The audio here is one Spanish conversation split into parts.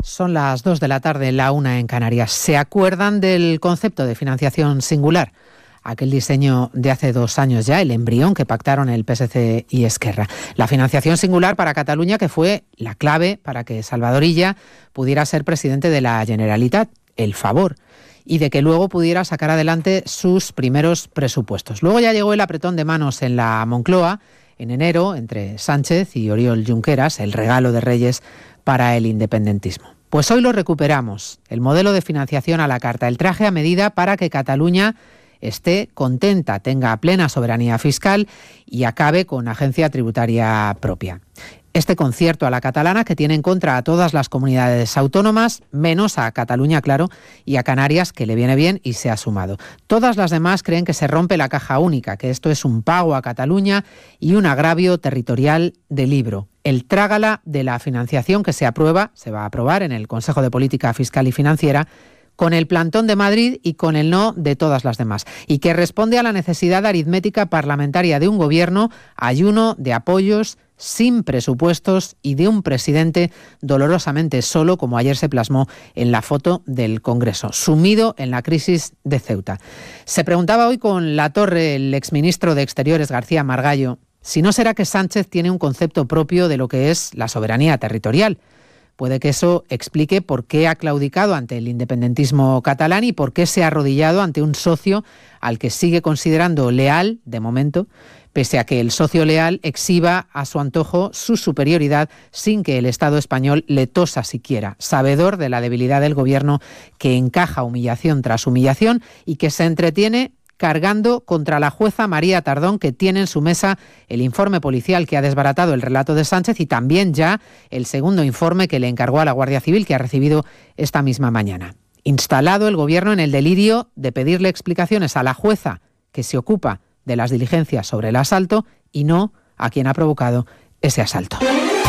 Son las 2 de la tarde, la 1 en Canarias. ¿Se acuerdan del concepto de financiación singular? Aquel diseño de hace 2 años ya, el embrión que pactaron el PSC y Esquerra. La financiación singular para Cataluña, que fue la clave para que Salvador Illa pudiera ser presidente de la Generalitat, el favor, y de que luego pudiera sacar adelante sus primeros presupuestos. Luego ya llegó el apretón de manos en la Moncloa, en enero, entre Sánchez y Oriol Junqueras, el regalo de Reyes para el independentismo. Pues hoy lo recuperamos, el modelo de financiación a la carta, el traje a medida para que Cataluña esté contenta, tenga plena soberanía fiscal y acabe con agencia tributaria propia. Este concierto a la catalana que tiene en contra a todas las comunidades autónomas, menos a Cataluña, claro, y a Canarias, que le viene bien y se ha sumado. Todas las demás creen que se rompe la caja única, que esto es un pago a Cataluña y un agravio territorial de libro. El trágala de la financiación que se va a aprobar en el Consejo de Política Fiscal y Financiera, con el plantón de Madrid y con el no de todas las demás, y que responde a la necesidad aritmética parlamentaria de un gobierno ayuno de apoyos, sin presupuestos y de un presidente dolorosamente solo, como ayer se plasmó en la foto del Congreso, sumido en la crisis de Ceuta. Se preguntaba hoy con Latorre, el exministro de Exteriores, García Margallo, si no será que Sánchez tiene un concepto propio de lo que es la soberanía territorial. Puede que eso explique por qué ha claudicado ante el independentismo catalán y por qué se ha arrodillado ante un socio al que sigue considerando leal, de momento, pese a que el socio leal exhiba a su antojo su superioridad sin que el Estado español le tosa siquiera, sabedor de la debilidad del gobierno que encaja humillación tras humillación y que se entretiene cargando contra la jueza María Tardón, que tiene en su mesa el informe policial que ha desbaratado el relato de Sánchez y también ya el segundo informe que le encargó a la Guardia Civil, que ha recibido esta misma mañana. Instalado el gobierno en el delirio de pedirle explicaciones a la jueza que se ocupa de las diligencias sobre el asalto y no a quien ha provocado ese asalto.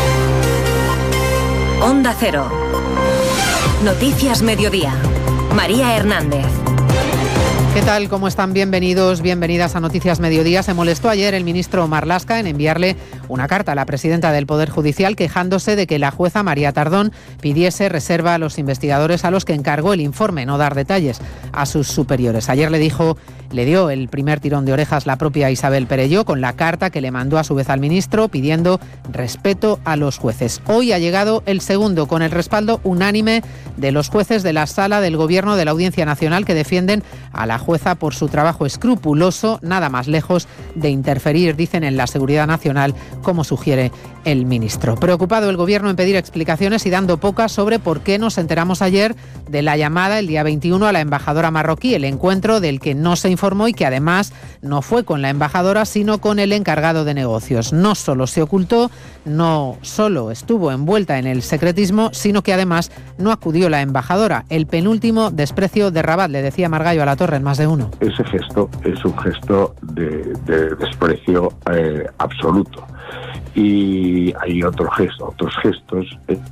Onda Cero. Noticias Mediodía. María Hernández. ¿Qué tal? ¿Cómo están? Bienvenidos, bienvenidas a Noticias Mediodía. Se molestó ayer el ministro Marlaska en enviarle una carta a la presidenta del Poder Judicial quejándose de que la jueza María Tardón pidiese reserva a los investigadores a los que encargó el informe, no dar detalles a sus superiores. Ayer le dio el primer tirón de orejas la propia Isabel Perelló con la carta que le mandó a su vez al ministro pidiendo respeto a los jueces. Hoy ha llegado el segundo con el respaldo unánime de los jueces de la Sala del Gobierno de la Audiencia Nacional que defienden a la jueza por su trabajo escrupuloso, nada más lejos de interferir, dicen, en la seguridad nacional, como sugiere el ministro. Preocupado el gobierno en pedir explicaciones y dando pocas sobre por qué nos enteramos ayer de la llamada el día 21 a la embajadora marroquí, el encuentro del que no se informó y que además no fue con la embajadora, sino con el encargado de negocios. No solo se ocultó, no solo estuvo envuelta en el secretismo, sino que además no acudió la embajadora. El penúltimo desprecio de Rabat, le decía Margallo a Latorre en Más de Uno. Ese gesto es un gesto de desprecio absoluto. Y hay otros gestos